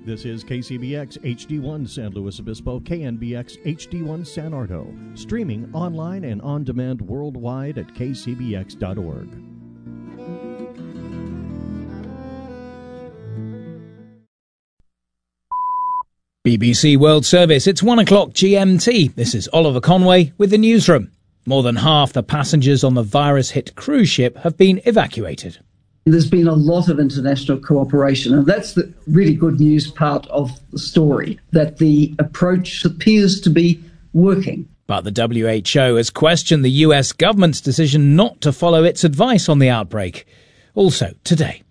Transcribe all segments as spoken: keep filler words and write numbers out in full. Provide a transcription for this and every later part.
This is K C B X H D one San Luis Obispo, K N B X H D one San Ardo, streaming online and on demand worldwide at k c b x dot org. B B C World Service, it's one o'clock G M T. This is Oliver Conway with the newsroom. More than half the passengers on the virus-hit cruise ship have been evacuated. There's been a lot of international cooperation, and that's the really good news part of the story, that the approach appears to be working. But the W H O has questioned the U S government's decision not to follow its advice on the outbreak. Also today.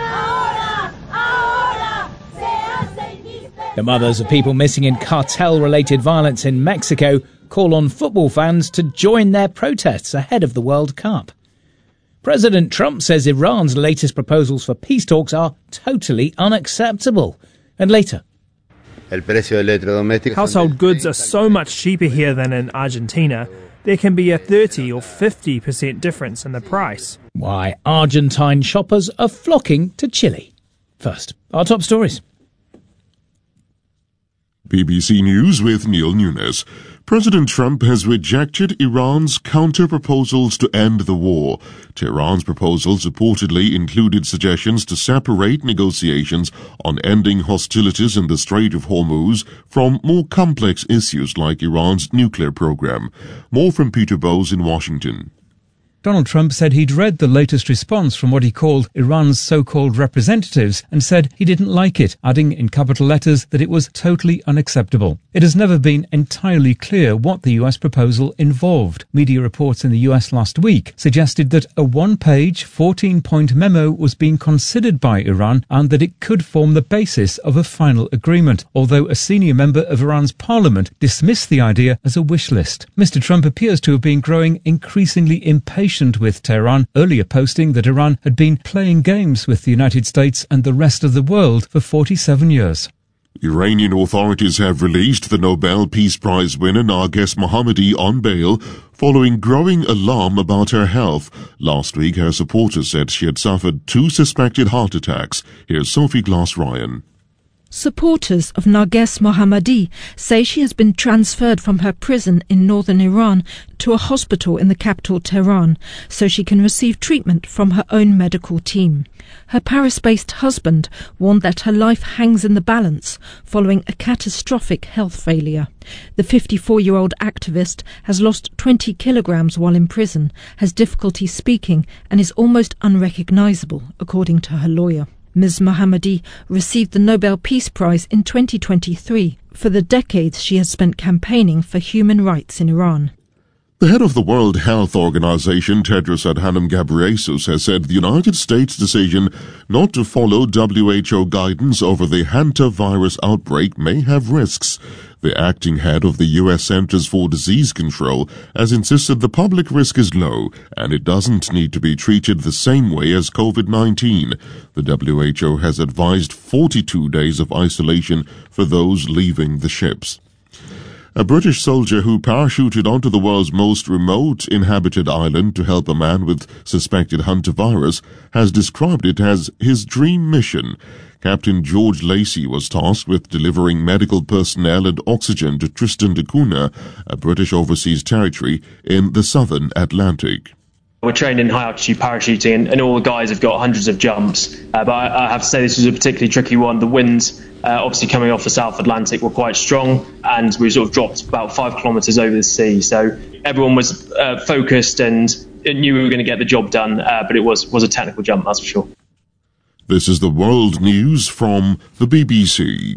The mothers of people missing in cartel-related violence in Mexico call on football fans to join their protests ahead of the World Cup. President Trump says Iran's latest proposals for peace talks are totally unacceptable. And later. Household goods are so much cheaper here than in Argentina. There can be a thirty or fifty percent difference in the price. Why Argentine shoppers are flocking to Chile. First, our top stories. B B C News with Neil Nunes. President Trump has rejected Iran's counter-proposals to end the war. Tehran's proposals reportedly included suggestions to separate negotiations on ending hostilities in the Strait of Hormuz from more complex issues like Iran's nuclear program. More from Peter Bowes in Washington. Donald Trump said he'd read the latest response from what he called Iran's so-called representatives and said he didn't like it, adding in capital letters that it was totally unacceptable. It has never been entirely clear what the U S proposal involved. Media reports in the U S last week suggested that a one-page, fourteen-point memo was being considered by Iran and that it could form the basis of a final agreement, although a senior member of Iran's parliament dismissed the idea as a wish list. Mister Trump appears to have been growing increasingly impatient with Tehran, earlier posting that Iran had been playing games with the United States and the rest of the world for forty-seven years. Iranian authorities have released the Nobel Peace Prize winner Narges Mohammadi on bail following growing alarm about her health. Last week, her supporters said she had suffered two suspected heart attacks. Here's Sophie Glass-Ryan. Supporters of Narges Mohammadi say she has been transferred from her prison in northern Iran to a hospital in the capital Tehran so she can receive treatment from her own medical team. Her Paris-based husband warned that her life hangs in the balance following a catastrophic health failure. The fifty-four-year-old activist has lost twenty kilograms while in prison, has difficulty speaking and is almost unrecognizable, according to her lawyer. Miz Mohammadi received the Nobel Peace Prize in twenty twenty-three for the decades she has spent campaigning for human rights in Iran. The head of the World Health Organization, Tedros Adhanom Ghebreyesus, has said the United States' decision not to follow W H O guidance over the hantavirus outbreak may have risks. The acting head of the U S Centers for Disease Control has insisted the public risk is low and it doesn't need to be treated the same way as COVID nineteen. The W H O has advised forty-two days of isolation for those leaving the ships. A British soldier who parachuted onto the world's most remote inhabited island to help a man with suspected hantavirus has described it as his dream mission. Captain George Lacey was tasked with delivering medical personnel and oxygen to Tristan da Cunha, a British overseas territory in the southern Atlantic. We're trained in high-altitude parachuting, and, and all the guys have got hundreds of jumps. Uh, but I, I have to say this was a particularly tricky one. The winds, uh, obviously coming off the South Atlantic, were quite strong, and we sort of dropped about five kilometres over the sea. So everyone was uh, focused and knew we were going to get the job done, uh, but it was, was a technical jump, that's for sure. This is the world news from the B B C.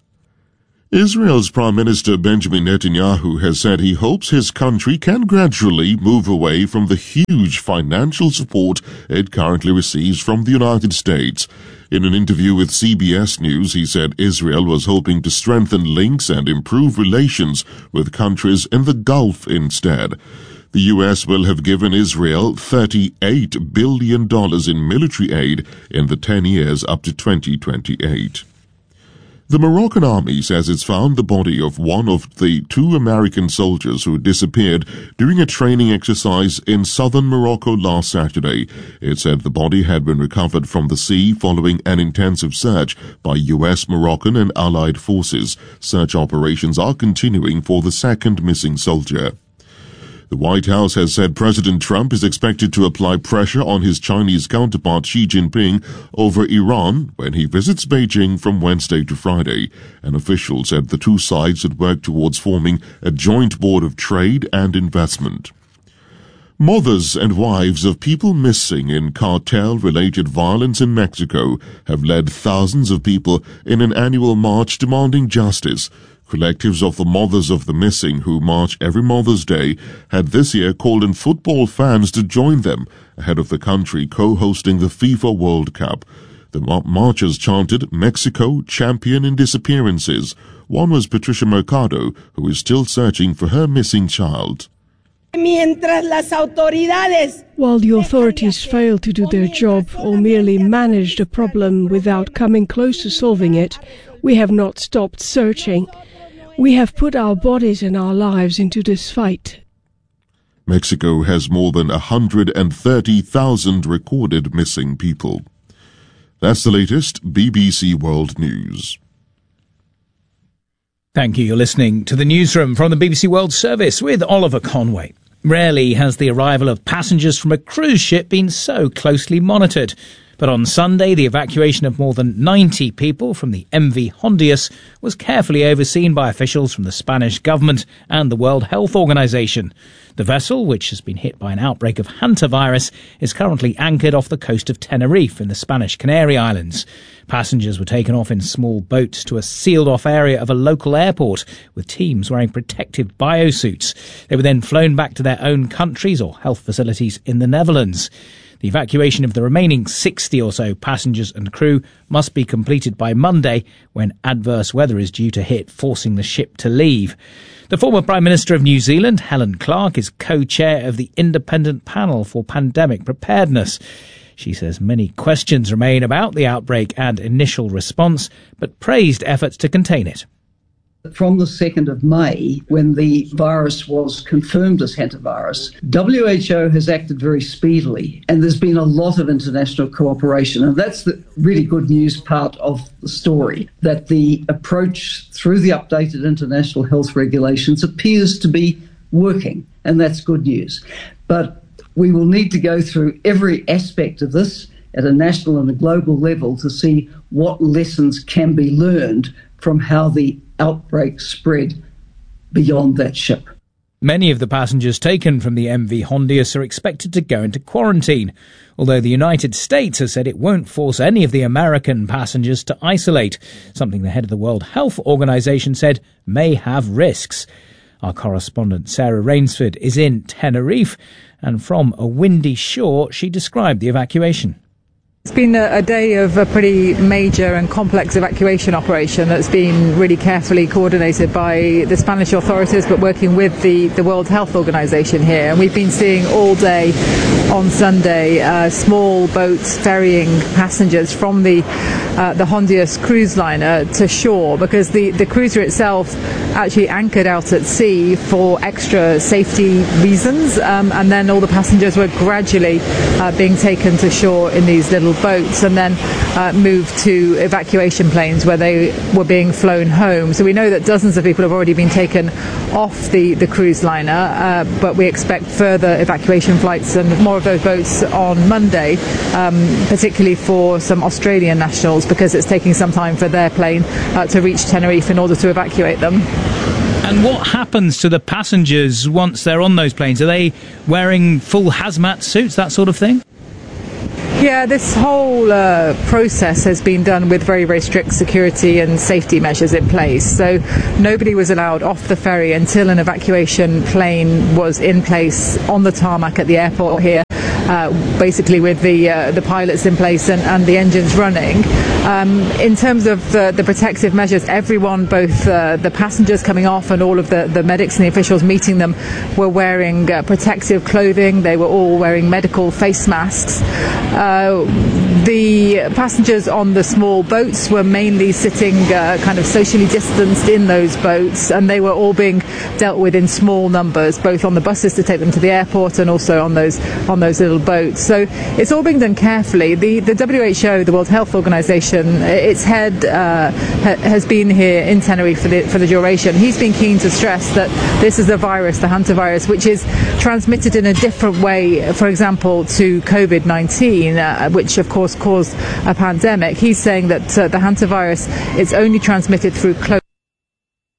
Israel's Prime Minister Benjamin Netanyahu has said he hopes his country can gradually move away from the huge financial support it currently receives from the United States. In an interview with C B S News, he said Israel was hoping to strengthen links and improve relations with countries in the Gulf instead. The U S will have given Israel thirty-eight billion dollars in military aid in the ten years up to twenty twenty-eight. The Moroccan army says it's found the body of one of the two American soldiers who disappeared during a training exercise in southern Morocco last Saturday. It said the body had been recovered from the sea following an intensive search by U S, Moroccan and Allied forces. Search operations are continuing for the second missing soldier. The White House has said President Trump is expected to apply pressure on his Chinese counterpart Xi Jinping over Iran when he visits Beijing from Wednesday to Friday. An official said the two sides had worked towards forming a joint board of trade and investment. Mothers and wives of people missing in cartel-related violence in Mexico have led thousands of people in an annual march demanding justice. Collectives of the mothers of the missing, who march every Mother's Day, had this year called in football fans to join them ahead of the country co-hosting the FIFA World Cup. The marchers chanted, "Mexico, champion in disappearances." One was Patricia Mercado, who is still searching for her missing child. While the authorities fail to do their job or merely manage the problem without coming close to solving it, we have not stopped searching. We have put our bodies and our lives into this fight. Mexico has more than one hundred thirty thousand recorded missing people. That's the latest B B C World News. Thank you. You're listening to the newsroom from the B B C World Service with Oliver Conway. Rarely has the arrival of passengers from a cruise ship been so closely monitored. But on Sunday, the evacuation of more than ninety people from the M V Hondius was carefully overseen by officials from the Spanish government and the World Health Organization. The vessel, which has been hit by an outbreak of hantavirus, is currently anchored off the coast of Tenerife in the Spanish Canary Islands. Passengers were taken off in small boats to a sealed-off area of a local airport, with teams wearing protective biosuits. They were then flown back to their own countries or health facilities in the Netherlands. The evacuation of the remaining sixty or so passengers and crew must be completed by Monday, when adverse weather is due to hit, forcing the ship to leave. The former Prime Minister of New Zealand, Helen Clark, is co-chair of the Independent Panel for Pandemic Preparedness. She says many questions remain about the outbreak and initial response, but praised efforts to contain it. From the second of May, when the virus was confirmed as hantavirus, W H O has acted very speedily, and there's been a lot of international cooperation. And that's the really good news part of the story, that the approach through the updated international health regulations appears to be working, and that's good news. But we will need to go through every aspect of this at a national and a global level to see what lessons can be learned from how the outbreak spread beyond that ship. Many of the passengers taken from the M V Hondius are expected to go into quarantine, although the United States has said it won't force any of the American passengers to isolate, something the head of the World Health Organization said may have risks. Our correspondent Sarah Rainsford is in Tenerife, and from a windy shore she described the evacuation. It's been a, a day of a pretty major and complex evacuation operation that's been really carefully coordinated by the Spanish authorities, but working with the, the World Health Organization here. And we've been seeing all day on Sunday uh, small boats ferrying passengers from the uh, the Hondius cruise liner to shore, because the, the cruiser itself actually anchored out at sea for extra safety reasons, um, and then all the passengers were gradually uh, being taken to shore in these little boats and then uh, moved to evacuation planes where they were being flown home. So we know that dozens of people have already been taken off the, the cruise liner, uh, but we expect further evacuation flights and more of those boats on Monday, um, particularly for some Australian nationals, because it's taking some time for their plane uh, to reach Tenerife in order to evacuate them. And what happens to the passengers once they're on those planes? Are they wearing full hazmat suits, that sort of thing? Yeah, this whole uh, process has been done with very, very strict security and safety measures in place. So nobody was allowed off the ferry until an evacuation plane was in place on the tarmac at the airport here. uh, basically with the uh, the pilots in place and, and the engines running. Um, in terms of the, the protective measures, everyone, both uh, the passengers coming off and all of the, the medics and the officials meeting them, were wearing uh, protective clothing. They were all wearing medical face masks. Uh, the passengers on the small boats were mainly sitting uh, kind of socially distanced in those boats, and they were all being dealt with in small numbers, both on the buses to take them to the airport and also on those on those little boats. So it's all being done carefully. The the W H O, the World Health Organization, its head uh, ha- has been here in Tenerife for the for the duration. He's been keen to stress that this is a virus, the hantavirus, which is transmitted in a different way, for example, to COVID nineteen, uh, which of course caused a pandemic. He's saying that uh, the hantavirus is only transmitted through close